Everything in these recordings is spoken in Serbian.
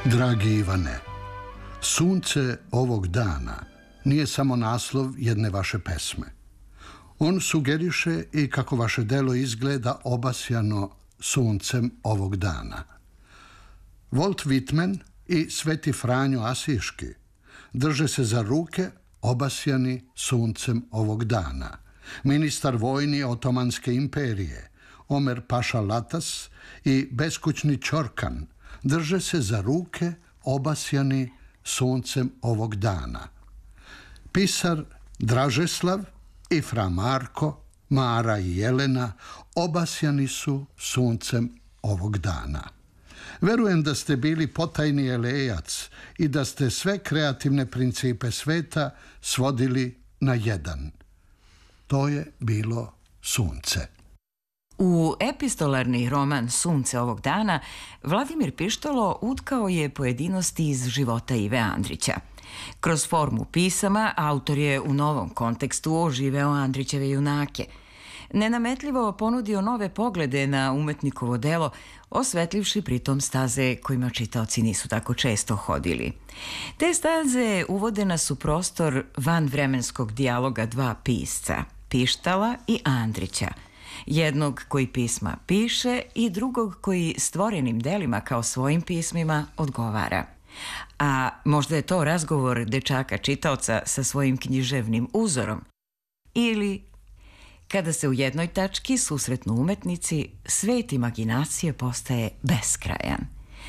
Dragi Ivane, sunce ovog dana nije samo naslov jedne vaše pesme. On sugeriše i kako vaše delo izgleda obasjano suncem ovog dana. Walt Whitman i Sveti Franjo Asiški drže se za ruke obasjani suncem ovog dana. Ministar vojni Otomanske imperije, Omer Paša Latas i beskućni Ćorkan drže se za ruke obasjani suncem ovog dana. Pisar Dražeslav i fra Marko, Mara i Jelena obasjani su suncem ovog dana. Verujem da ste bili potajni elejac i da ste sve kreativne principe sveta svodili na jedan. To je bilo sunce. U epistolarni roman Sunce ovog dana Vladimir Pištalo utkao je pojedinosti iz života Ive Andrića. Kroz formu pisama autor je u novom kontekstu oživeo Andrićeve junake. Nenametljivo ponudio nove poglede na umetnikovo delo, osvetlivši pritom staze kojima čitaoci nisu tako često hodili. Te staze uvode nas u prostor vanvremenskog dijaloga dva pisca, Pištala i Andrića. Jednog koji pisma piše i drugog koji stvorenim delima kao svojim pismima odgovara. A možda je to razgovor dečaka čitaoca sa svojim književnim uzorom. Ili kada se u jednoj tački susretnu umetnici, svet imaginacije postaje beskrajan.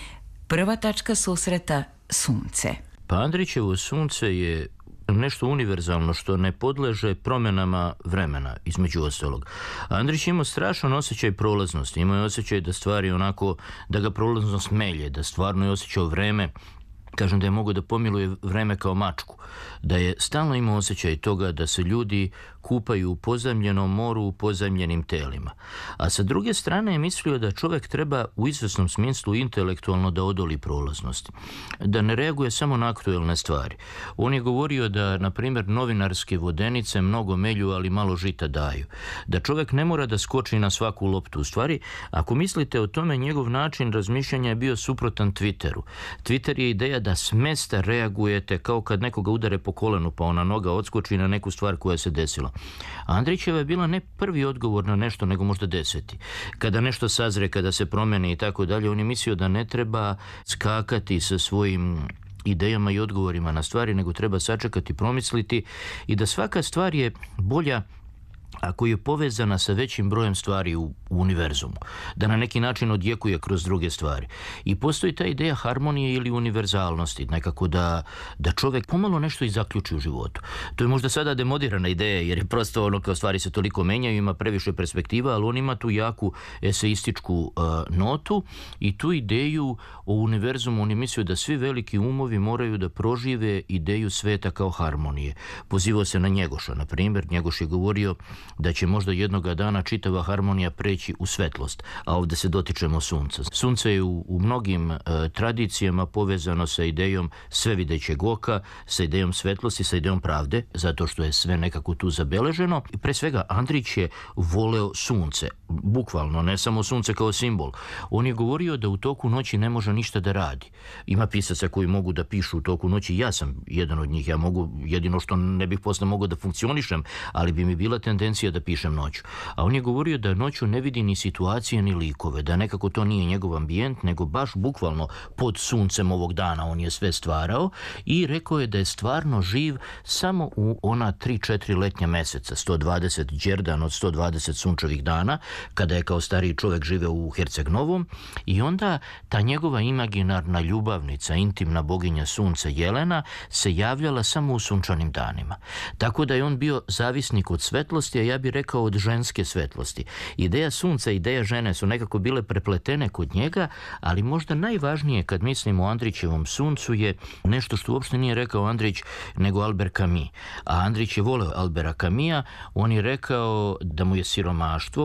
Prva tačka susreta – sunce. Pa Andrićevo sunce je nešto univerzalno što ne podleže promjenama vremena, između ostalog. Andrić imao strašan osjećaj prolaznosti, imao je osjećaj da stvari onako, da ga prolaznost melje, da stvarno je osjećao vreme. Kažem da je mogao da pomiluje vreme kao mačku, da je stalno imao osjećaj toga da se ljudi kupaju u pozajmljenom moru, u pozajmljenim telima. A sa druge strane je mislio da čovjek treba u izvesnom smislu intelektualno da odoli prolaznosti, da ne reaguje samo na aktuelne stvari. On je govorio da, na primjer, novinarske vodenice mnogo melju, ali malo žita daju. Da čovjek ne mora da skoči na svaku loptu. U stvari, ako mislite o tome, njegov način razmišljanja je bio suprotan Twitteru. Twitter je ideja da s mesta reagujete kao kad nekoga udare po kolenu pa ona noga odskoči na neku stvar koja se desila. Andrićeva je bila ne prvi odgovor na nešto, nego možda 10. Kada nešto sazre, kada se promeni i tako dalje, on je mislio da ne treba skakati sa svojim idejama i odgovorima na stvari, nego treba sačekati, promisliti i da svaka stvar je bolja ako je povezana sa većim brojem stvari u univerzumu, da na neki način odjekuje kroz druge stvari. I postoji ta ideja harmonije ili univerzalnosti, nekako da čovjek pomalo nešto i zaključi u životu. To je možda sada demodirana ideja, jer je prosto ono kao stvari se toliko menjaju, ima previše perspektiva, ali on ima tu jaku eseističku notu i tu ideju o univerzumu. On je mislio da svi veliki umovi moraju da prožive ideju sveta kao harmonije. Pozivao se na Njegoša, na primjer. Njegoš je govorio da će možda jednoga dana čitava harmonija preći u svetlost, a ovdje se dotičemo sunca. Sunce je u mnogim tradicijama povezano sa idejom svevidećeg oka, sa idejom svetlosti, sa idejom pravde, zato što je sve nekako tu zabeleženo. I pre svega Andrić je voleo sunce, bukvalno, ne samo sunce kao simbol. On je govorio da u toku noći ne može ništa da radi. Ima pisaca koji mogu da pišu u toku noći, ja sam jedan od njih, ja mogu, jedino što ne bih posle mogao da funkcionišem, ali bi mi bila tendencija da pišem noću. A on je govorio da noću ne vidi ni situacije ni likove, da nekako to nije njegov ambijent, nego baš bukvalno pod suncem ovog dana on je sve stvarao i rekao je da je stvarno živ samo u ona 3-4 letnja meseca, 120 đerdan od 120 sunčevih dana, kada je kao stariji čovjek živeo u Herceg-Novom, i onda ta njegova imaginarna ljubavnica, intimna boginja sunca Jelena se javljala samo u sunčanim danima. Tako da je on bio zavisnik od svetlosti, a ja bih rekao od ženske svetlosti. Ideja sunca i ideja žene su nekako bile prepletene kod njega, ali možda najvažnije kad mislimo o Andrićevom suncu je nešto što uopšte nije rekao Andrić, nego Albert Camus. A Andrić je voleo Albera Camusa. On je rekao da mu je siromaštvo pokazalo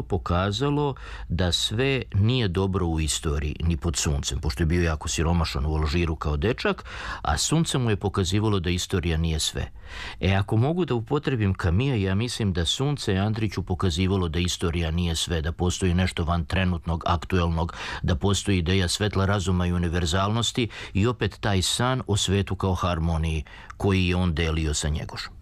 pokazalo da sve nije dobro u istoriji, ni pod suncem, pošto je bio jako siromašan u Alžiru kao dečak, a sunce mu je pokazivalo da istorija nije sve. Ako mogu da upotrebim Camilla, ja mislim da sunce je Andriću pokazivalo da istorija nije sve, da postoji nešto van trenutnog, aktuelnog, da postoji ideja svetla razuma i univerzalnosti i opet taj san o svetu kao harmoniji koji je on delio sa Njegošom.